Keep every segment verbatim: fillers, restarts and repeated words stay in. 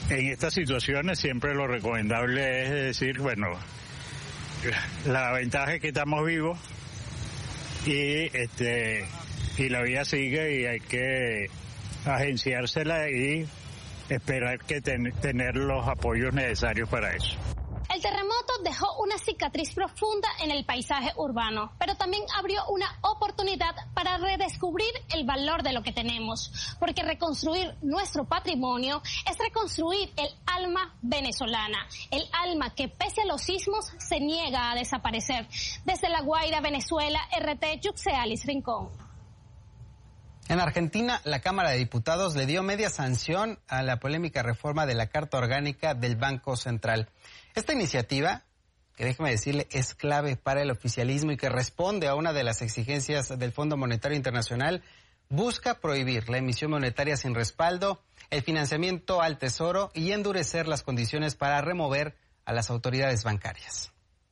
En estas situaciones siempre lo recomendable es decir, bueno, la ventaja es que estamos vivos y este y la vida sigue y hay que agenciársela y esperar que ten, tener los apoyos necesarios para eso. El terremoto dejó una cicatriz profunda en el paisaje urbano, pero también abrió una oportunidad para redescubrir el valor de lo que tenemos, porque reconstruir nuestro patrimonio es reconstruir el alma venezolana, el alma que pese a los sismos se niega a desaparecer. Desde La Guaira, Venezuela, R T Yuxealis Rincón. En Argentina, la Cámara de Diputados le dio media sanción a la polémica reforma de la Carta Orgánica del Banco Central. Esta iniciativa, que déjeme decirle, es clave para el oficialismo y que responde a una de las exigencias del Fondo Monetario Internacional, busca prohibir la emisión monetaria sin respaldo, el financiamiento al Tesoro y endurecer las condiciones para remover a las autoridades bancarias.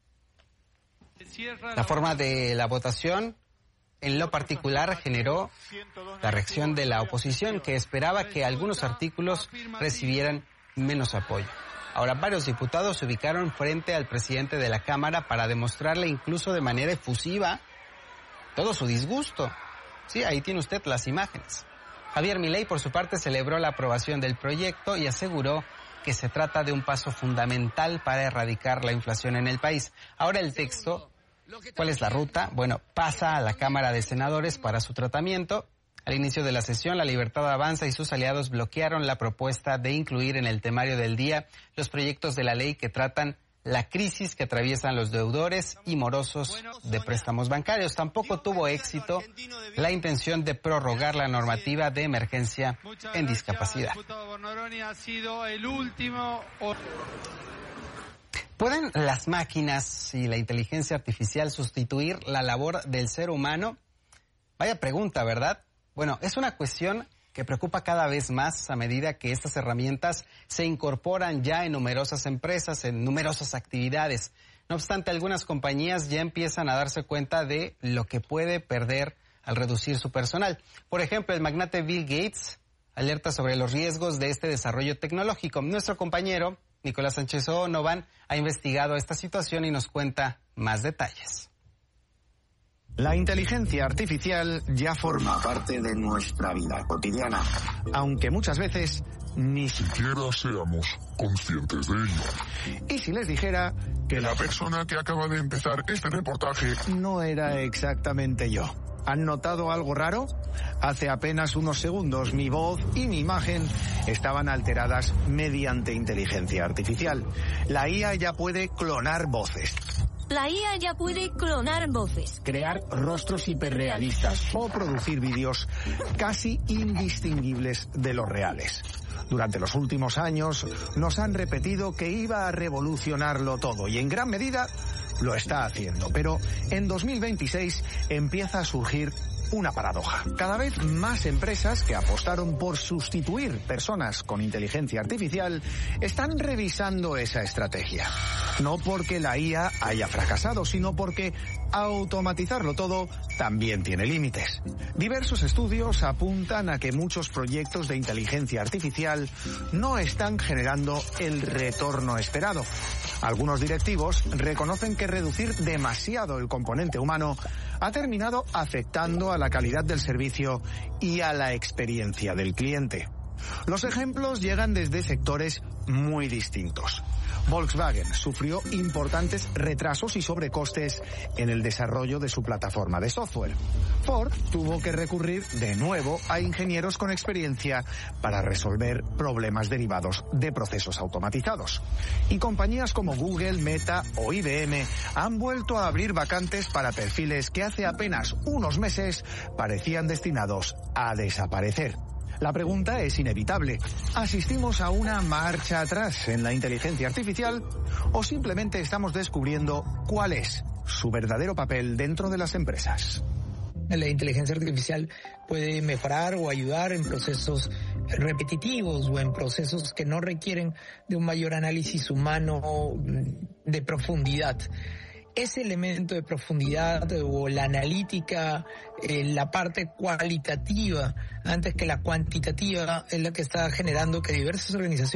La forma de la votación, en lo particular, generó la reacción de la oposición, que esperaba que algunos artículos recibieran menos apoyo. Ahora, varios diputados se ubicaron frente al presidente de la Cámara para demostrarle incluso de manera efusiva todo su disgusto. Sí, ahí tiene usted las imágenes. Javier Milei, por su parte, celebró la aprobación del proyecto y aseguró que se trata de un paso fundamental para erradicar la inflación en el país. Ahora el texto, ¿cuál es la ruta? Bueno, pasa a la Cámara de Senadores para su tratamiento. Al inicio de la sesión, La Libertad Avanza y sus aliados bloquearon la propuesta de incluir en el temario del día los proyectos de la ley que tratan la crisis que atraviesan los deudores y morosos de préstamos bancarios. Tampoco tuvo éxito la intención de prorrogar la normativa de emergencia en discapacidad. ¿Pueden las máquinas y la inteligencia artificial sustituir la labor del ser humano? Vaya pregunta, ¿verdad? Bueno, es una cuestión que preocupa cada vez más a medida que estas herramientas se incorporan ya en numerosas empresas, en numerosas actividades. No obstante, algunas compañías ya empiezan a darse cuenta de lo que puede perder al reducir su personal. Por ejemplo, el magnate Bill Gates alerta sobre los riesgos de este desarrollo tecnológico. Nuestro compañero Nicolás Sánchez O'Novan ha investigado esta situación y nos cuenta más detalles. La inteligencia artificial ya forma parte de nuestra vida cotidiana, aunque muchas veces ni siquiera seamos conscientes de ello. Y si les dijera que la persona que acaba de empezar este reportaje no era exactamente yo. ¿Han notado algo raro? Hace apenas unos segundos mi voz y mi imagen estaban alteradas mediante inteligencia artificial. La I A ya puede clonar voces. La I A ya puede clonar voces, crear rostros hiperrealistas o producir vídeos casi indistinguibles de los reales. Durante los últimos años nos han repetido que iba a revolucionarlo todo y en gran medida lo está haciendo. Pero en dos mil veintiséis empieza a surgir una paradoja. Cada vez más empresas que apostaron por sustituir personas con inteligencia artificial están revisando esa estrategia. No porque la I A haya fracasado, sino porque automatizarlo todo también tiene límites. Diversos estudios apuntan a que muchos proyectos de inteligencia artificial no están generando el retorno esperado. Algunos directivos reconocen que reducir demasiado el componente humano ha terminado afectando a la calidad del servicio y a la experiencia del cliente. Los ejemplos llegan desde sectores muy distintos. Volkswagen sufrió importantes retrasos y sobrecostes en el desarrollo de su plataforma de software. Ford tuvo que recurrir de nuevo a ingenieros con experiencia para resolver problemas derivados de procesos automatizados. Y compañías como Google, Meta o I B M han vuelto a abrir vacantes para perfiles que hace apenas unos meses parecían destinados a desaparecer. La pregunta es inevitable. ¿Asistimos a una marcha atrás en la inteligencia artificial o simplemente estamos descubriendo cuál es su verdadero papel dentro de las empresas? La inteligencia artificial puede mejorar o ayudar en procesos repetitivos o en procesos que no requieren de un mayor análisis humano de profundidad. Ese elemento de profundidad o la analítica, eh, la parte cualitativa antes que la cuantitativa es la que está generando que diversas organizaciones